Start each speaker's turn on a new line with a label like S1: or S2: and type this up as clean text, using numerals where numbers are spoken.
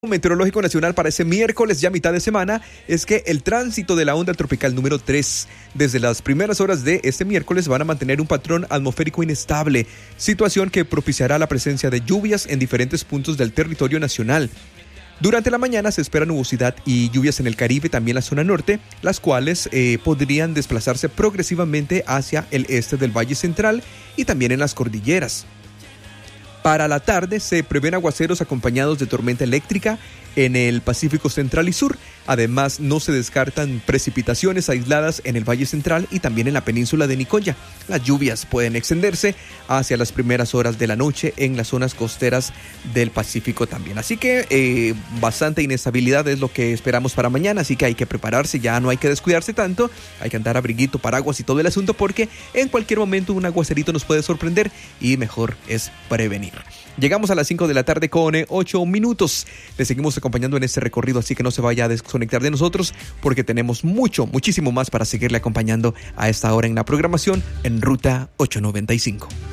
S1: Meteorológico Nacional para ese miércoles, ya mitad de semana, es que el tránsito de la onda tropical número 3 desde las primeras horas de este miércoles van a mantener un patrón atmosférico inestable, situación que propiciará la presencia de lluvias en diferentes puntos del territorio nacional. Durante la mañana se espera nubosidad y lluvias en el Caribe, también la zona norte, las cuales podrían desplazarse progresivamente hacia el este del Valle Central y también en las cordilleras. Para la tarde se prevén aguaceros acompañados de tormenta eléctrica en el Pacífico Central y Sur. Además, no se descartan precipitaciones aisladas en el Valle Central y también en la península de Nicoya. Las lluvias pueden extenderse hacia las primeras horas de la noche en las zonas costeras del Pacífico también. Así que bastante inestabilidad es lo que esperamos para mañana, así que hay que prepararse, ya no hay que descuidarse tanto, hay que andar abriguito, paraguas y todo el asunto porque en cualquier momento un aguacerito nos puede sorprender y mejor es prevenir. Llegamos a las 5 de la tarde con 8 minutos. Le seguimos acompañando en este recorrido, así que no se vaya a desconectar de nosotros porque tenemos muchísimo más para seguirle acompañando a esta hora en la programación en Ruta 895.